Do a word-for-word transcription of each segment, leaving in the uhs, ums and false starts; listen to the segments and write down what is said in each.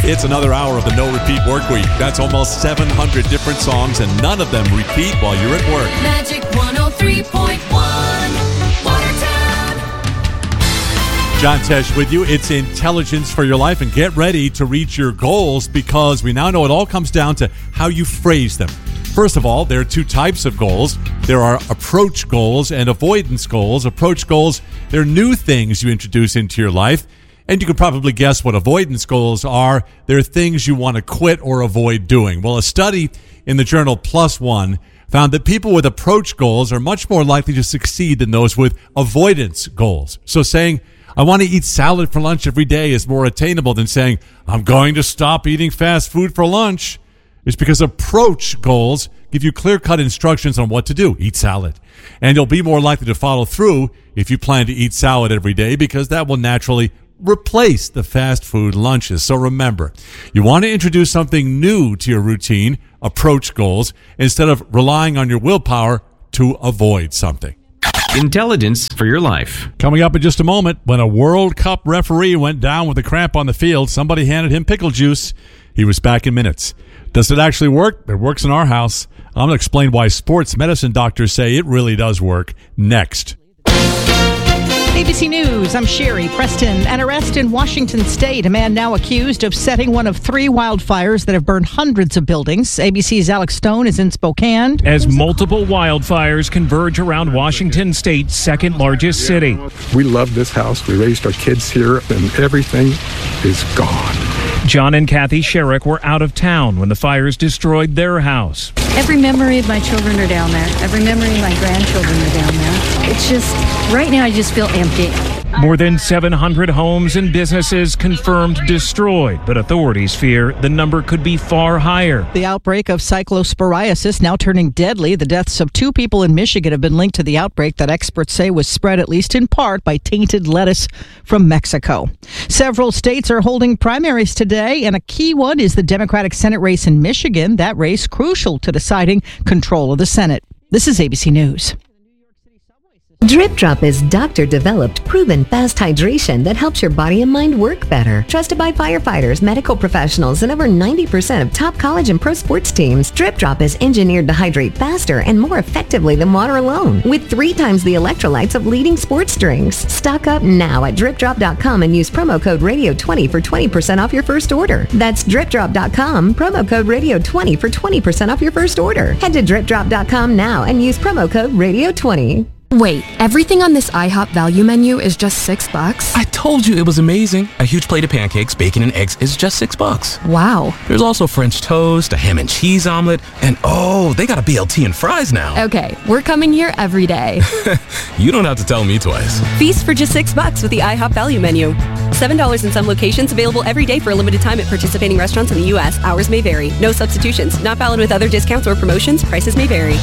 It's another hour of the No Repeat Work Week. That's almost seven hundred different songs, and none of them repeat while you're at work. Magic one oh three point one, Watertown. John Tesh with you. It's intelligence for your life, and get ready to reach your goals, because we now know it all comes down to how you phrase them. First of all, there are two types of goals. There are approach goals and avoidance goals. Approach goals, they're new things you introduce into your life. And you can probably guess what avoidance goals are. They're things you want to quit or avoid doing. Well, a study in the journal PLOS ONE found that people with approach goals are much more likely to succeed than those with avoidance goals. So saying, I want to eat salad for lunch every day is more attainable than saying, I'm going to stop eating fast food for lunch. It's because approach goals give you clear-cut instructions on what to do. Eat salad. And you'll be more likely to follow through if you plan to eat salad every day, because that will naturally replace the fast food lunches. So remember, you want to introduce something new to your routine, approach goals, instead of relying on your willpower to avoid something. Intelligence for your life. Coming up in just a moment, when a World Cup referee went down with a cramp on the field, somebody handed him pickle juice. He was back in minutes. Does it actually work? It works in our house. I'm going to explain why sports medicine doctors say it really does work next. A B C News, I'm Sherry Preston. An arrest in Washington State. A man now accused of setting one of three wildfires that have burned hundreds of buildings. A B C's Alex Stone is in Spokane. As multiple wildfires converge around Washington State's second largest city. We love this house. We raised our kids here, and everything is gone. John and Kathy Sherrick were out of town when the fires destroyed their house. Every memory of my children are down there. Every memory of my grandchildren are down there. It's just, right now I just feel empty. More than seven hundred homes and businesses confirmed destroyed, but authorities fear the number could be far higher. The outbreak of cyclosporiasis now turning deadly. The deaths of two people in Michigan have been linked to the outbreak that experts say was spread at least in part by tainted lettuce from Mexico. Several states are holding primaries today, and a key one is the Democratic Senate race in Michigan. That race crucial to deciding control of the Senate. This is A B C News. Drip Drop is doctor-developed, proven fast hydration that helps your body and mind work better. Trusted by firefighters, medical professionals, and over ninety percent of top college and pro sports teams, Drip Drop is engineered to hydrate faster and more effectively than water alone, with three times the electrolytes of leading sports drinks. Stock up now at drip drop dot com and use promo code radio twenty for twenty percent off your first order. That's drip drop dot com, promo code radio twenty for twenty percent off your first order. Head to drip drop dot com now and use promo code radio twenty. Wait, everything on this IHOP value menu is just six bucks? I told you it was amazing. A huge plate of pancakes, bacon, and eggs is just six bucks. Wow. There's also French toast, a ham and cheese omelet, and oh, they got a B L T and fries now. Okay, we're coming here every day. You don't have to tell me twice. Feast for just six bucks with the IHOP value menu. Seven dollars in some locations, available every day for a limited time at participating restaurants in the U S. Hours may vary. No substitutions. Not valid with other discounts or promotions. Prices may vary.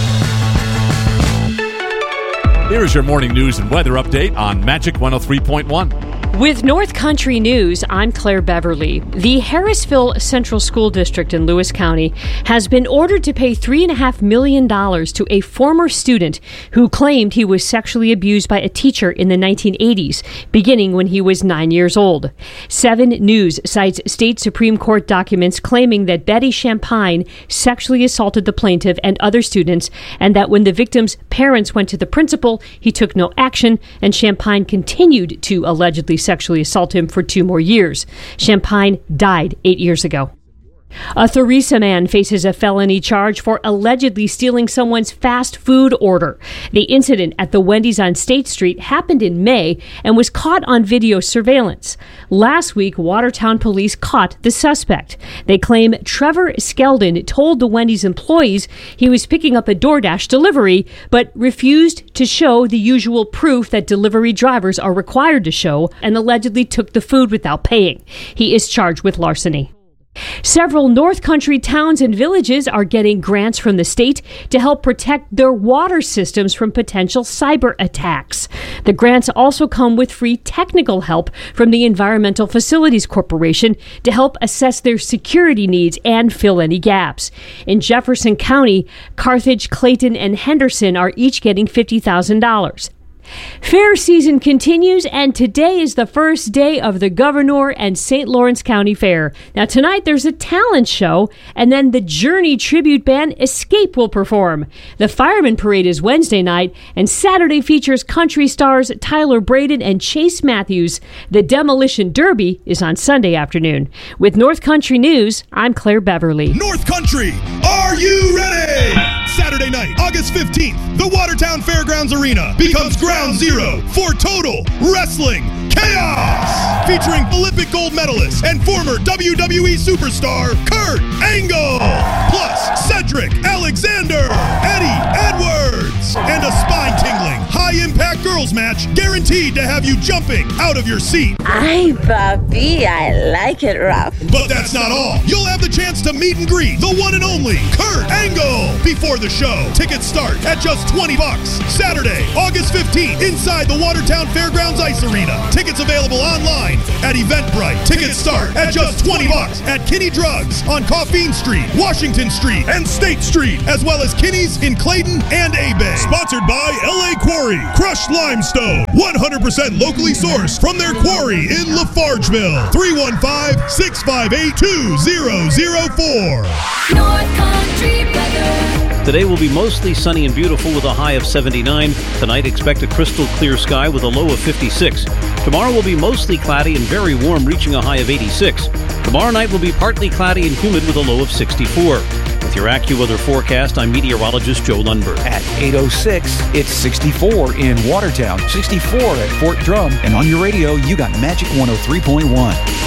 Here is your morning news and weather update on Magic one oh three point one. With North Country News, I'm Claire Beverly. The Harrisville Central School District in Lewis County has been ordered to pay three point five million dollars to a former student who claimed he was sexually abused by a teacher in the nineteen eighties, beginning when he was nine years old. Seven News cites state Supreme Court documents claiming that Betty Champagne sexually assaulted the plaintiff and other students, and that when the victim's parents went to the principal, he took no action, and Champagne continued to allegedly sexually assault him for two more years. Champagne died eight years ago. A Theresa man faces a felony charge for allegedly stealing someone's fast food order. The incident at the Wendy's on State Street happened in May and was caught on video surveillance. Last week, Watertown police caught the suspect. They claim Trevor Skeldon told the Wendy's employees he was picking up a DoorDash delivery, but refused to show the usual proof that delivery drivers are required to show, and allegedly took the food without paying. He is charged with larceny. Several North Country towns and villages are getting grants from the state to help protect their water systems from potential cyber attacks. The grants also come with free technical help from the Environmental Facilities Corporation to help assess their security needs and fill any gaps. In Jefferson County, Carthage, Clayton, and Henderson are each getting fifty thousand dollars. Fair season continues, and today is the first day of the Gouverneur and Saint Lawrence County Fair. Now, tonight there's a talent show, and then the Journey tribute band Escape will perform. The Fireman Parade is Wednesday night, and Saturday features country stars Tyler Braden and Chase Matthews. The Demolition Derby is on Sunday afternoon. With North Country News, I'm Claire Beverly. North Country, are you ready? Saturday night, August fifteenth, the Watertown Fairgrounds Arena becomes ground zero for total wrestling chaos. Featuring Olympic gold medalist and former W W E superstar Kurt Angle. Plus Cedric Alexander, Eddie Edwards, and a spine-tingling, high-impact girls match guaranteed to have you jumping out of your seat. Ay, papi, I like it rough. But that's not all. You'll have the chance to meet and greet the one and only Kurt Angle before the show. Tickets start at just twenty bucks. Saturday, August fifteenth, inside the Watertown Fairgrounds Ice Arena. Tickets available online at Eventbrite. Tickets start at just twenty bucks at Kinney Drugs on Coffeen Street, Washington Street, and State Street, as well as Kinney's in Clayton and A-Bay. Sponsored by L A Quarry, crushed limestone, one hundred percent locally sourced from their quarry in Lafargeville. three one five, six five eight, two zero zero four. North Country weather. Today will be mostly sunny and beautiful with a high of seventy-nine. Tonight, expect a crystal clear sky with a low of fifty-six. Tomorrow will be mostly cloudy and very warm, reaching a high of eighty-six. Tomorrow night will be partly cloudy and humid with a low of sixty-four. With your AccuWeather forecast, I'm meteorologist Joe Lundberg. At eight oh six, it's sixty-four in Watertown, sixty-four at Fort Drum, and on your radio, you got Magic one oh three point one.